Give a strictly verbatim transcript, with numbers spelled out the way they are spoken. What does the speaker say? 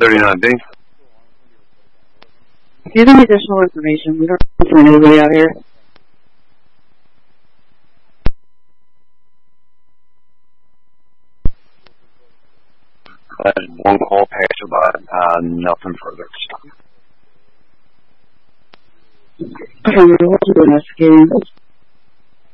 thirty-nine B. If you have any additional information, we don't find anybody out here. Uh, one call passerby, uh, nothing further. Okay, we'll do investigating.